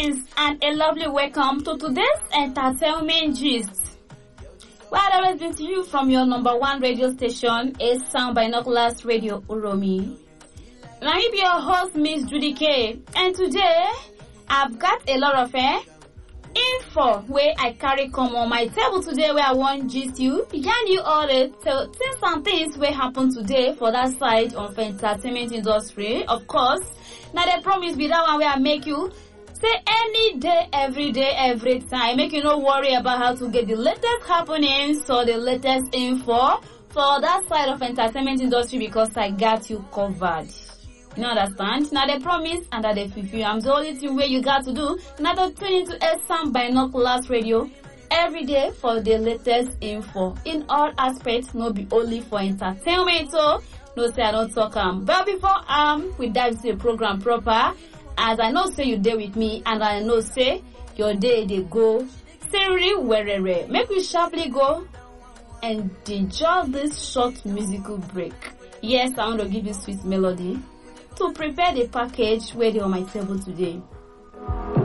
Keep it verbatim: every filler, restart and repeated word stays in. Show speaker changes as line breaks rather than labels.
Greetings and a lovely welcome to today's entertainment gist. Well, I've always been to you from your number one radio station, A Sound Binoculars Radio Uromi. Now, I'm your host, Miss Judy K, and today I've got a lot of eh, info where I carry come on my table today where I want gist you, yarn you all the things and things where happen today for that side of entertainment industry. Of course, now they promise be that one where I make you say any day, every day, every time. Make you no worry about how to get the latest happenings or the latest info for that side of entertainment industry because I got you covered. You understand? Now they promise and that they fulfill. I'm the only thing where you got to do now to tune into A Sound Binoculars Radio every day for the latest info in all aspects, not be only for entertainment. So no say I don't talk um. But before um we dive into the program proper, as I know say you there with me and I know say your day they go seriously wherever. Make we sharply go and enjoy this short musical break. Yes, I want to give you sweet melody to prepare the package where they on my table today.